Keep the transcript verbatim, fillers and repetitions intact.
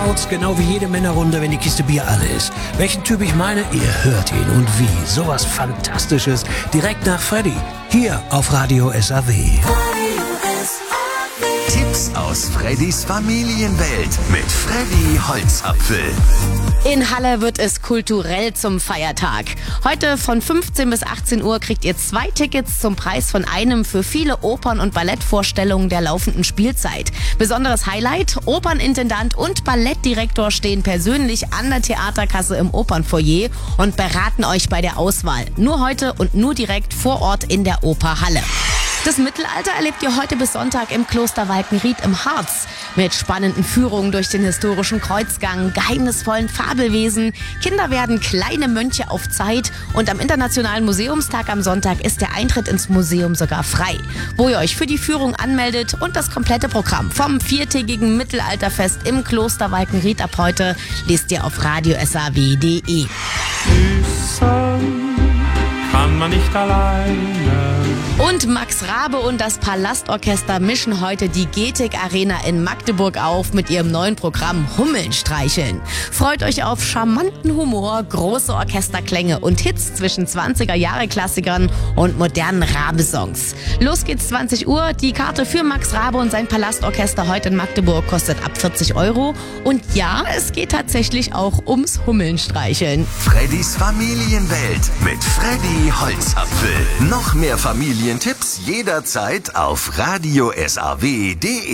Schnauz, genau wie jede Männerrunde, wenn die Kiste Bier alle ist. Welchen Typ ich meine? Ihr hört ihn und wie. Sowas Fantastisches. Direkt nach Freddy. Hier auf Radio S A W. Tipps aus Freddys Familienwelt mit Freddy Holzapfel. In Halle wird es kulturell zum Feiertag. Heute von fünfzehn bis achtzehn Uhr kriegt ihr zwei Tickets zum Preis von einem für viele Opern- und Ballettvorstellungen der laufenden Spielzeit. Besonderes Highlight: Opernintendant und Ballettdirektor stehen persönlich an der Theaterkasse im Opernfoyer und beraten euch bei der Auswahl. Nur heute und nur direkt vor Ort in der Oper Halle. Das Mittelalter erlebt ihr heute bis Sonntag im Kloster Walkenried im Harz. Mit spannenden Führungen durch den historischen Kreuzgang, geheimnisvollen Fabelwesen. Kinder werden kleine Mönche auf Zeit. Und am Internationalen Museumstag am Sonntag ist der Eintritt ins Museum sogar frei. Wo ihr euch für die Führung anmeldet und das komplette Programm vom viertägigen Mittelalterfest im Kloster Walkenried ab heute lest ihr auf radio s a w punkt d e. Küssen kann man nicht alleine. Und Max Rabe und das Palastorchester mischen heute die Getig Arena in Magdeburg auf mit ihrem neuen Programm Hummeln streicheln. Freut euch auf charmanten Humor, große Orchesterklänge und Hits zwischen zwanziger-Jahre-Klassikern und modernen Rabe-Songs. Los geht's zwanzig Uhr. Die Karte für Max Rabe und sein Palastorchester heute in Magdeburg kostet ab vierzig Euro. Und ja, es geht tatsächlich auch ums Hummeln streicheln. Freddys Familienwelt mit Freddy Holzapfel. Noch mehr Familientipps jederzeit auf radio s a w punkt d e.